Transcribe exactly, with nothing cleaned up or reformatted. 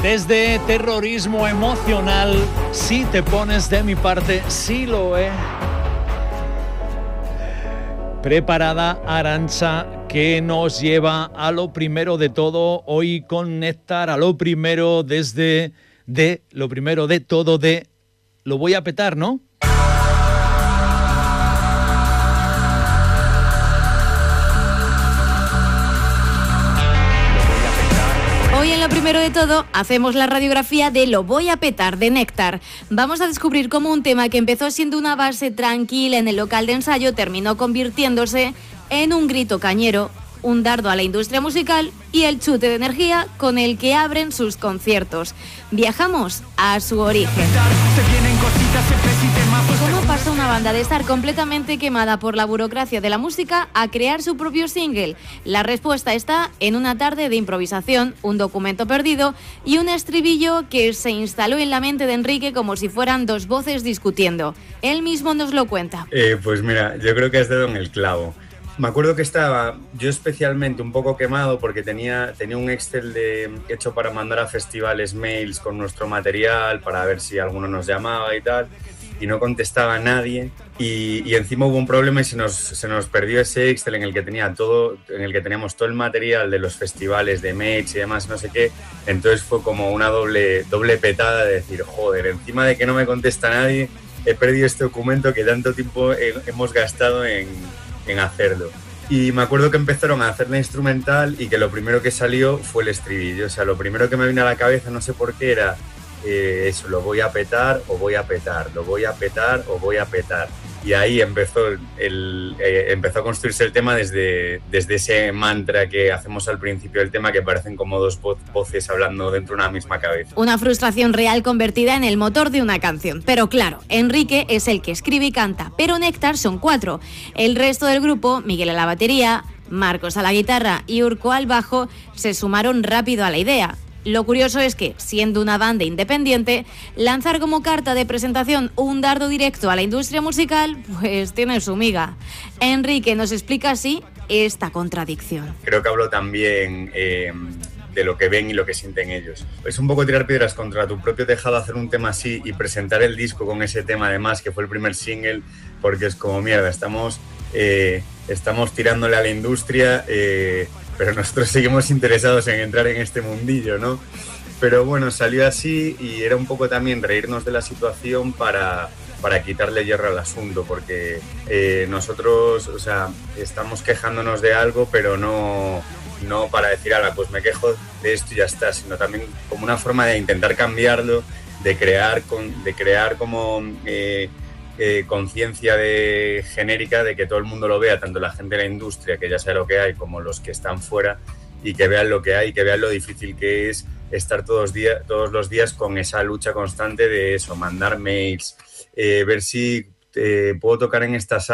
Desde terrorismo emocional, si te pones de mi parte, sí lo es. Preparada Arantxa, que nos lleva a lo primero de todo, hoy con Néctar, a lo primero desde de, lo primero de todo de, lo voy a petar, ¿no? Hoy en lo primero de todo hacemos la radiografía de Lo voy a petar de Néctar. Vamos a descubrir cómo un tema que empezó siendo una base tranquila en el local de ensayo terminó convirtiéndose en un grito cañero, un dardo a la industria musical y el chute de energía con el que abren sus conciertos. Viajamos a su origen. ¿Cómo pasa una banda de estar completamente quemada por la burocracia de la música a crear su propio single? La respuesta está en una tarde de improvisación, un documento perdido y un estribillo que se instaló en la mente de Enrique como si fueran dos voces discutiendo. Él mismo nos lo cuenta. Eh, pues mira, yo creo que has dado en el clavo. Me acuerdo que estaba yo especialmente un poco quemado porque tenía, tenía un Excel de, hecho para mandar a festivales mails con nuestro material para ver si alguno nos llamaba y tal, y no contestaba nadie, y, y encima hubo un problema y se nos, se nos perdió ese Excel en el que tenía todo, en el que teníamos todo el material de los festivales de mails y demás, no sé qué. Entonces fue como una doble, doble petada de decir, joder, encima de que no me contesta nadie, he perdido este documento que tanto tiempo he, hemos gastado en en hacerlo. Y me acuerdo que empezaron a hacer la instrumental y que lo primero que salió fue el estribillo. O sea, lo primero que me vino a la cabeza, no sé por qué, era eh, eso, lo voy a petar o voy a petar, lo voy a petar o voy a petar. Y ahí empezó, el, eh, empezó a construirse el tema desde, desde ese mantra que hacemos al principio del tema, que parecen como dos vo- voces hablando dentro de una misma cabeza. Una frustración real convertida en el motor de una canción. Pero claro, Enrique es el que escribe y canta, pero Néctar son cuatro. El resto del grupo, Miguel a la batería, Marcos a la guitarra y Urko al bajo, se sumaron rápido a la idea. Lo curioso es que, siendo una banda independiente, lanzar como carta de presentación un dardo directo a la industria musical, pues tiene su miga. Enrique nos explica así esta contradicción. Creo que hablo también eh, de lo que ven y lo que sienten ellos. Es un poco tirar piedras contra tu propio tejado hacer un tema así y presentar el disco con ese tema además, que fue el primer single, porque es como mierda, estamos, eh, estamos tirándole a la industria... Eh, pero nosotros seguimos interesados en entrar en este mundillo, ¿no? Pero bueno, salió así y era un poco también reírnos de la situación para, para quitarle hierro al asunto, porque eh, nosotros, o sea, estamos quejándonos de algo, pero no, no para decir, ala, pues me quejo de esto y ya está, sino también como una forma de intentar cambiarlo, de crear, con, de crear como... Eh, Eh, conciencia de genérica de que todo el mundo lo vea, tanto la gente de la industria, que ya sabe lo que hay, como los que están fuera, y que vean lo que hay, que vean lo difícil que es estar todos, día, todos los días con esa lucha constante de eso, mandar mails, eh, ver si eh, puedo tocar en esta sala